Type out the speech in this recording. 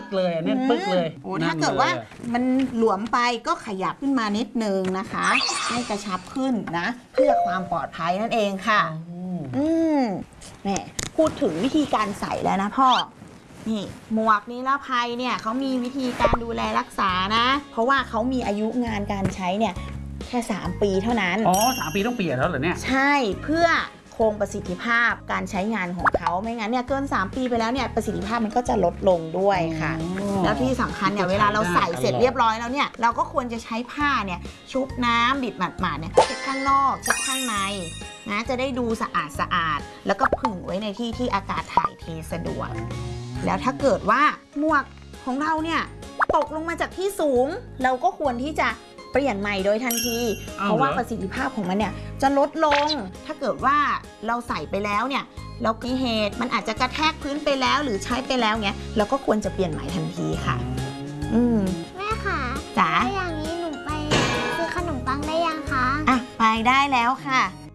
เลยอันนี้ปึ๊กเลยโอ้ถ้าเกิดว่ามันหลวมไปก็ขยับขึ้นมานิดนึงนะคะให้กระชับขึ้นนะเพื่อความปลอดภัยนั่นเองค่ะแหมพูดถึงวิธีการใส่แล้วนะพ่อนี่หมวกนิรภัยเนี่ยเขามีวิธีการดูแลรักษานะเพราะว่าเขามีอายุงานการใช้เนี่ยแค่3 ปีเท่านั้น 3 ปีต้องเปลี่ยนแล้วเหรอเนี่ยใช่เพื่อคงประสิทธิภาพการใช้งานของเขาไม่งั้นเนี่ยเกิน3 ปีไปแล้วเนี่ยประสิทธิภาพมันก็จะลดลงด้วยค่ะแล้วที่สำคัญเนี่ยเวลาเราใส่เสร็จเรียบร้อยแล้วเนี่ยเราก็ควรจะใช้ผ้าเนี่ยชุบน้ำบิดหมาดๆเนี่ยเช็ดข้างนอกเช็ดข้างในนะจะได้ดูสะอาดแล้วก็ผึ่งไว้ในที่ที่อากาศถ่ายเทสะดวกแล้วถ้าเกิดว่าหมวกของเราเนี่ยตกลงมาจากที่สูงเราก็ควรที่จะเปลี่ยนใหม่โดยทันทีเพราะว่าประสิทธิภาพของมันเนี่ยจะลดลงถ้าเกิดว่าเราใส่ไปแล้วเนี่ยเรามีเหตุมันอาจจะกระแทกพื้นไปแล้วหรือใช้ไปแล้วเงี้ยเราก็ควรจะเปลี่ยนใหม่ทันทีค่ะแม่ค่ะจ๋าอย่างนี้หนูไปซื้อขนมปังได้ยังคะไปได้แล้วค่ะ